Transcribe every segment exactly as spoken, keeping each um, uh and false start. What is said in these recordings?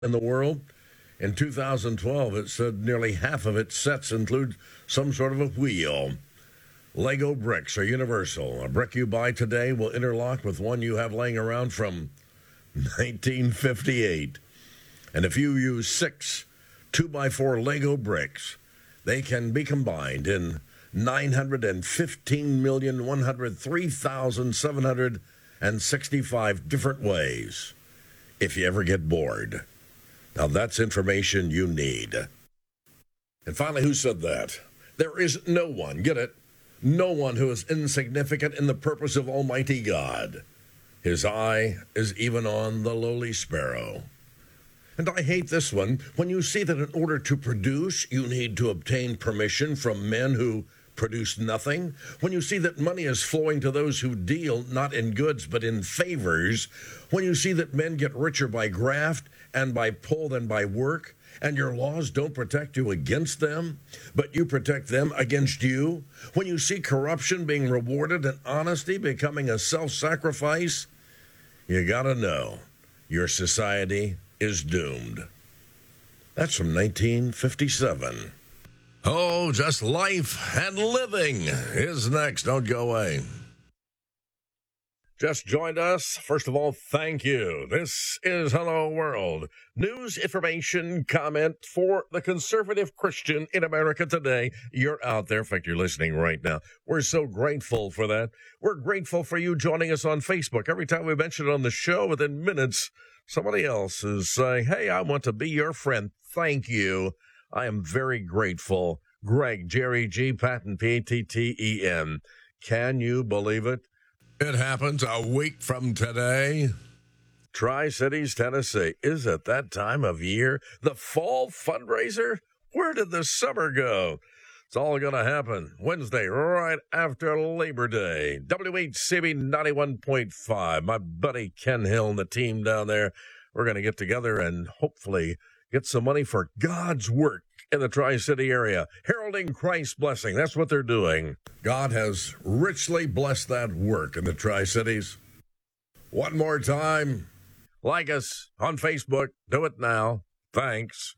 in the world. In two thousand twelve, it said nearly half of its sets include some sort of a wheel. Lego bricks are universal. A brick you buy today will interlock with one you have laying around from nineteen fifty-eight. And if you use six two by four Lego bricks, they can be combined in nine hundred fifteen million, one hundred three thousand, seven hundred sixty-five different ways if you ever get bored. Now that's information you need. And finally, who said that? There is no one, get it? No one who is insignificant in the purpose of Almighty God. His eye is even on the lowly sparrow. And I hate this one. When you see that in order to produce, you need to obtain permission from men who produce nothing. When you see that money is flowing to those who deal not in goods but in favors. When you see that men get richer by graft and by pull than by work, and your laws don't protect you against them, but you protect them against you. When you see corruption being rewarded and honesty becoming a self-sacrifice, you gotta know your society is doomed. That's from nineteen fifty-seven. Oh, just life and living is next. Don't go away. Just joined us. First of all, thank you. This is Hello World. News, information, comment for the conservative Christian in America today. You're out there. In fact, you're listening right now. We're so grateful for that. We're grateful for you joining us on Facebook. Every time we mention it on the show, within minutes, somebody else is saying, hey, I want to be your friend. Thank you. I am very grateful. Greg, Jerry G, Patton, P A T T E N. Can you believe it? It happens a week from today. Tri-Cities, Tennessee. Is it that time of year? The fall fundraiser? Where did the summer go? It's all going to happen Wednesday, right after Labor Day. W H C B ninety-one point five. My buddy Ken Hill and the team down there, we're going to get together and hopefully get some money for God's work in the Tri-City area. Heralding Christ's blessing. That's what they're doing. God has richly blessed that work in the Tri-Cities. One more time. Like us on Facebook. Do it now. Thanks.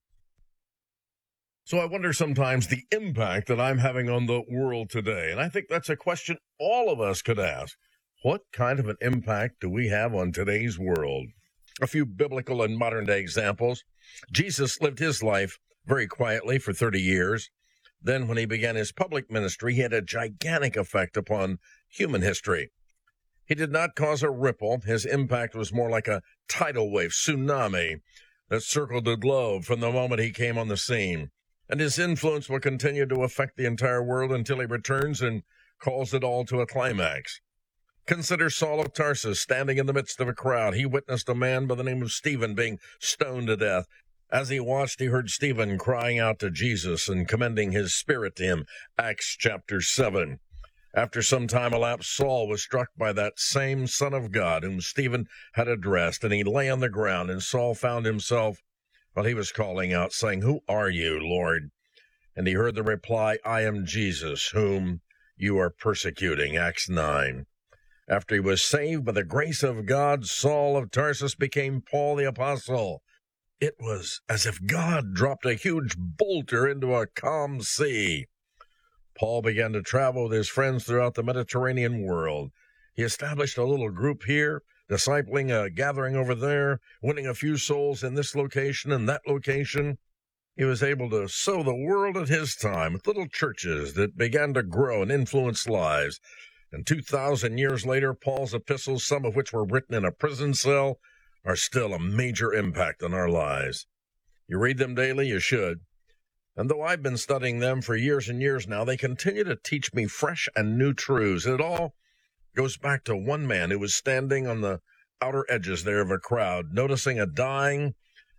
So I wonder sometimes the impact that I'm having on the world today. And I think that's a question all of us could ask. What kind of an impact do we have on today's world? A few biblical and modern day examples. Jesus lived his life very quietly for thirty years. Then when he began his public ministry, he had a gigantic effect upon human history. He did not cause a ripple. His impact was more like a tidal wave, tsunami, that circled the globe from the moment he came on the scene. And his influence will continue to affect the entire world until he returns and calls it all to a climax. Consider Saul of Tarsus standing in the midst of a crowd. He witnessed a man by the name of Stephen being stoned to death. As he watched, he heard Stephen crying out to Jesus and commending his spirit to him. Acts chapter seven. After some time elapsed, Saul was struck by that same Son of God whom Stephen had addressed, and he lay on the ground, and Saul found himself, while he was calling out, saying, "Who are you, Lord?" And he heard the reply, "I am Jesus, whom you are persecuting." Acts nine. After he was saved by the grace of God, Saul of Tarsus became Paul the Apostle. It was as if God dropped a huge boulder into a calm sea. Paul began to travel with his friends throughout the Mediterranean world. He established a little group here, discipling a gathering over there, winning a few souls in this location and that location. He was able to sow the world at his time with little churches that began to grow and influence lives. And two thousand years later, Paul's epistles, some of which were written in a prison cell, are still a major impact on our lives. You read them daily, you should. And though I've been studying them for years and years now, they continue to teach me fresh and new truths. And it all goes back to one man who was standing on the outer edges there of a crowd, noticing a dying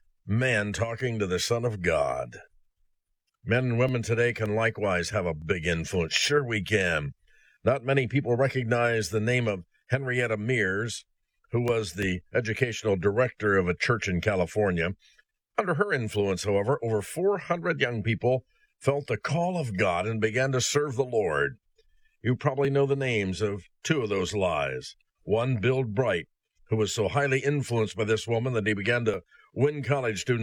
man talking to the Son of God. Men and women today can likewise have a big influence. Sure we can. Not many people recognize the name of Henrietta Mears, who was the educational director of a church in California. Under her influence, however, over four hundred young people felt the call of God and began to serve the Lord. You probably know the names of two of those lives. One, Bill Bright, who was so highly influenced by this woman that he began to when college students